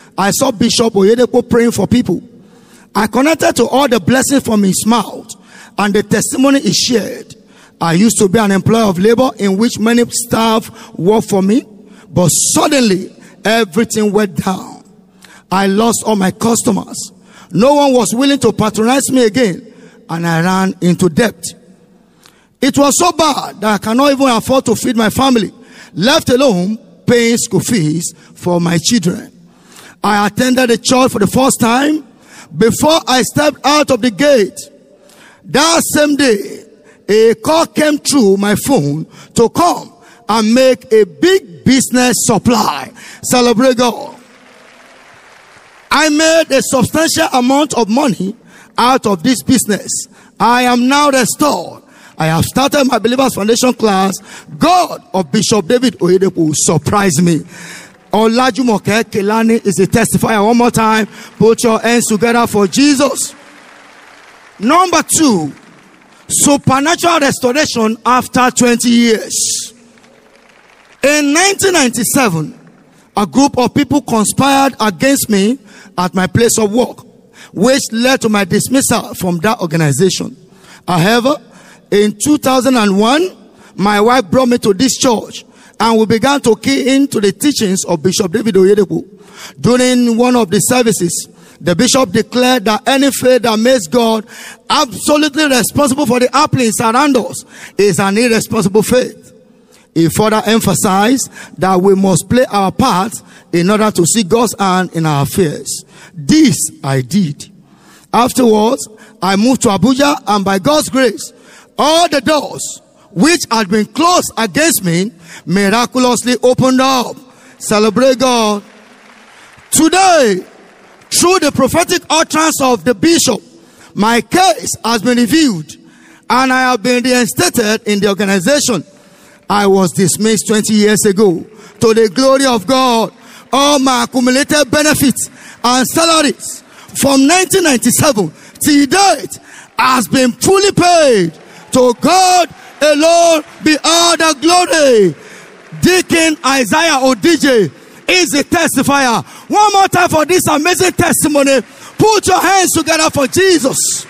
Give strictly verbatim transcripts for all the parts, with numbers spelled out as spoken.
I saw Bishop Oyedepo praying for people. I connected to all the blessings from his mouth and the testimony he shared. I used to be an employer of labor in which many staff worked for me, but suddenly everything went down. I lost all my customers. No one was willing to patronize me again, and I ran into debt. It was so bad that I cannot even afford to feed my family, left alone paying school fees for my children. I attended the church for the first time before I stepped out of the gate. That same day, a call came through my phone to come and make a big business supply. Celebrate God. I made a substantial amount of money out of this business. I am now restored. I have started my Believers Foundation class. God of Bishop David Oyedepo surprised me. Olajumoke Kelani is a testifier. One more time. Put your hands together for Jesus. Number two, supernatural restoration after twenty years. In nineteen ninety-seven, a group of people conspired against me at my place of work, which led to my dismissal from that organization. However, in two thousand one, my wife brought me to this church and we began to key into the teachings of Bishop David Oyedepo. During one of the services, the bishop declared that any faith that makes God absolutely responsible for the happenings around us is an irresponsible faith. He further emphasized that we must play our part in order to see God's hand in our affairs. This I did. Afterwards, I moved to Abuja, and by God's grace, all the doors which had been closed against me miraculously opened up. Celebrate God. Today, through the prophetic utterance of the bishop, my case has been reviewed and I have been reinstated in the organization. I was dismissed twenty years ago. To the glory of God, all my accumulated benefits and salaries from nineteen ninety-seven till date has been fully paid. To God alone be all the glory. Deacon Isaiah O D J is a testifier. One more time for this amazing testimony. Put your hands together for Jesus.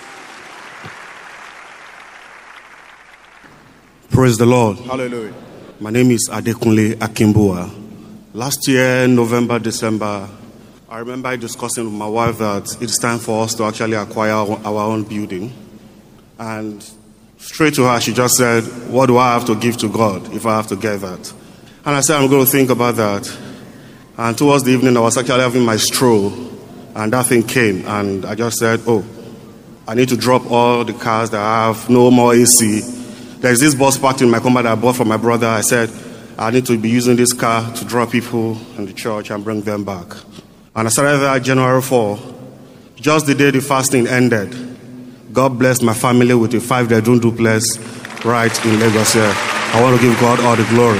Praise the Lord. Hallelujah. My name is Adekunle Akimbua. Last year, November, December, I remember discussing with my wife that it's time for us to actually acquire our own building. And straight to her, she just said, what do I have to give to God if I have to get that? And I said, I'm going to think about that. And towards the evening, I was actually having my stroll. And that thing came. And I just said, oh, I need to drop all the cars that I have, no more A C. There's this bus parked in my compound that I bought for my brother. I said, I need to be using this car to draw people in the church and bring them back. And I started that January fourth. Just the day the fasting ended, God blessed my family with a five-bedroom duplex right in Lagos here. I want to give God all the glory.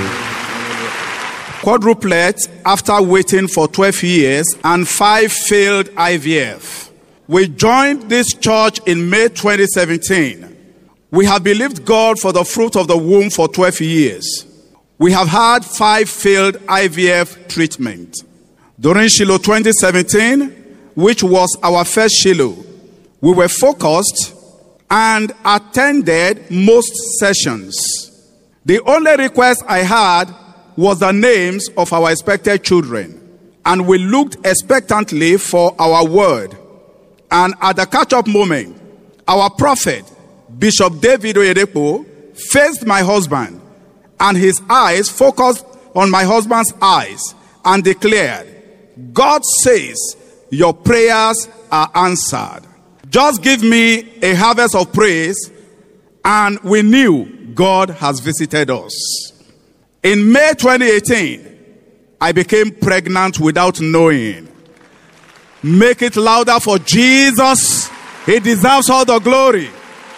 Quadruplet after waiting for twelve years and five failed I V F. We joined this church in May twenty seventeen. We have believed God for the fruit of the womb for twelve years. We have had five failed I V F treatment. During Shiloh twenty seventeen, which was our first Shiloh, we were focused and attended most sessions. The only request I had was the names of our expected children, and we looked expectantly for our word. And at the catch-up moment, our prophet, Bishop David Oyedepo, faced my husband, and his eyes focused on my husband's eyes and declared, God says your prayers are answered. Just give me a harvest of praise, and we knew God has visited us. In May twenty eighteen, I became pregnant without knowing. Make it louder for Jesus. He deserves all the glory.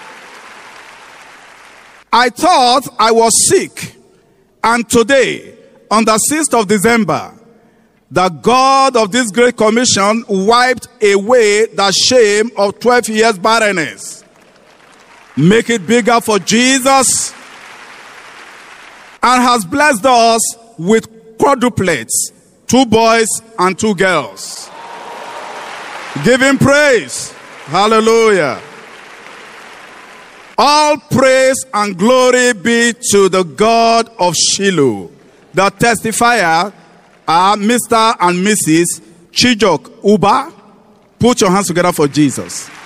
I thought I was sick, and today, on the sixth of December, the God of this great commission wiped away the shame of twelve years barrenness. Make it bigger for Jesus, and has blessed us with quadruplets, two boys and two girls. Give him praise. Hallelujah. All praise and glory be to the God of Shiloh. The testifier are Mister and Missus Chijok Uba. Put your hands together for Jesus.